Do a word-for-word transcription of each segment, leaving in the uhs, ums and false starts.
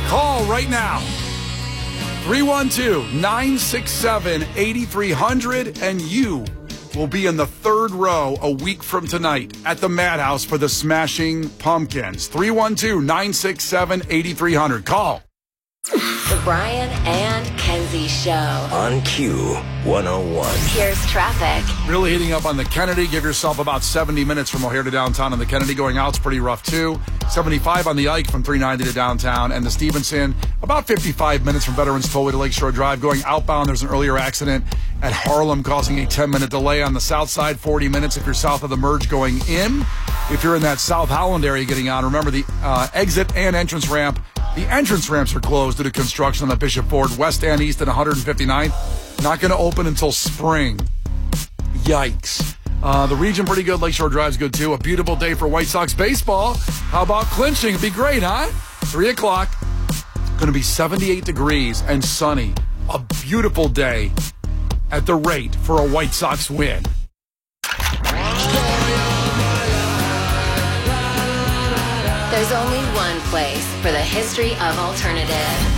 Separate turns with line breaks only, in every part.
Call right now. three one two, nine six seven, eight three zero zero, and you will be in the third row a week from tonight at the Madhouse for the Smashing Pumpkins. three one two, nine six seven, eight three zero zero. Call.
The Brian and Kenzie Show.
On Q one oh one.
Here's traffic.
Really heating up on the Kennedy. Give yourself about seventy minutes from O'Hare to downtown on the Kennedy. Going out's pretty rough, too. seventy-five on the Ike from three ninety to downtown. And the Stevenson, about fifty-five minutes from Veterans Tollway to Lakeshore Drive. Going outbound, there's an earlier accident at Harlem causing a ten-minute delay on the south side, forty minutes if you're south of the merge going in. If you're in that South Holland area getting on, remember the uh, exit and entrance ramp. The entrance ramps are closed due to construction on the Bishop Ford, west and east at one hundred fifty-ninth. Not going to open until spring. Yikes. Uh, the region pretty good. Lakeshore Drive's good, too. A beautiful day for White Sox baseball. How about clinching? It'd be great, huh? three o'clock. Going to be seventy-eight degrees and sunny. A beautiful day at the rate for a White Sox win.
There's only one place for the history of alternative.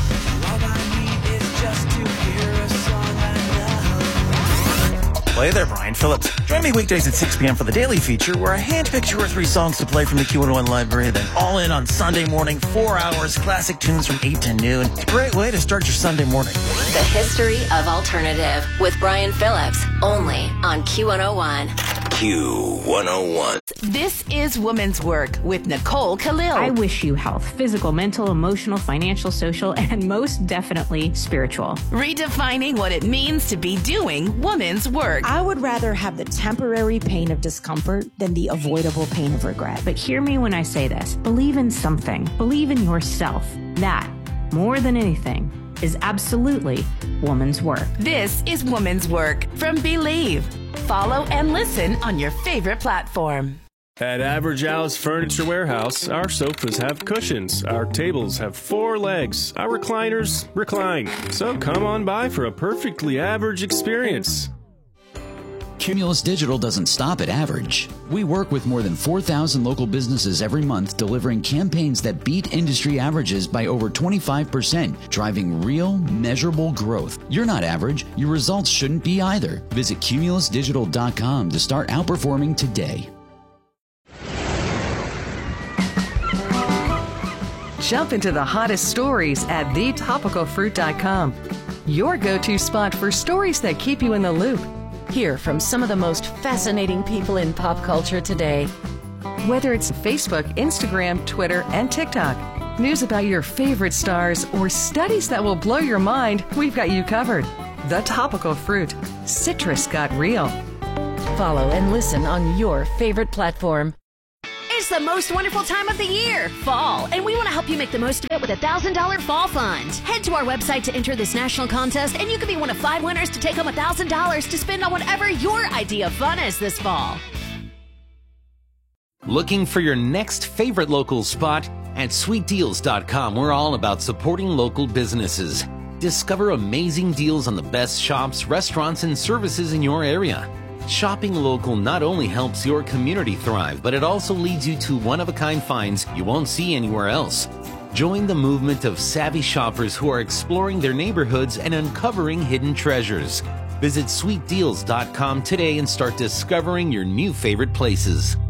Hey there, Brian Phillips. Join me weekdays at six p.m. for the Daily Feature, where I handpick two or three songs to play from the Q one oh one library, then all in on Sunday morning, four hours, classic tunes from eight to noon. It's a great way to start your Sunday morning.
The history of alternative with Brian Phillips, only on Q one oh one.
Q one oh one.
This is Woman's Work with Nicole Khalil.
I wish you health, physical, mental, emotional, financial, social, and most definitely spiritual.
Redefining what it means to be doing woman's work.
I would rather have the temporary pain of discomfort than the avoidable pain of regret.
But hear me when I say this. Believe in something. Believe in yourself. That, more than anything, is absolutely woman's work.
This is Woman's Work from Believe. Follow and listen on your favorite platform.
At Average Al's Furniture Warehouse, our sofas have cushions, our tables have four legs, our recliners recline. So come on by for a perfectly average experience.
Cumulus Digital doesn't stop at average. We work with more than four thousand local businesses every month, delivering campaigns that beat industry averages by over twenty-five percent, driving real, measurable growth. You're not average. Your results shouldn't be either. Visit cumulus digital dot com to start outperforming today.
Jump into the hottest stories at the topical fruit dot com. Your go-to spot for stories that keep you in the loop. Hear from some of the most fascinating people in pop culture today. Whether it's Facebook, Instagram, Twitter, and TikTok, news about your favorite stars, or studies that will blow your mind, we've got you covered. The Topical Fruit. Citrus got real.
Follow and listen on your favorite platform.
It's the most wonderful time of the year, fall, and we want to help you make the most of it with a one thousand dollars Fall Fund. Head to our website to enter this national contest, and you can be one of five winners to take home one thousand dollars to spend on whatever your idea of fun is this fall.
Looking for your next favorite local spot? At sweet deals dot com, we're all about supporting local businesses. Discover amazing deals on the best shops, restaurants, and services in your area. Shopping local not only helps your community thrive, but it also leads you to one-of-a-kind finds you won't see anywhere else. Join the movement of savvy shoppers who are exploring their neighborhoods and uncovering hidden treasures. Visit sweet deals dot com today and start discovering your new favorite places.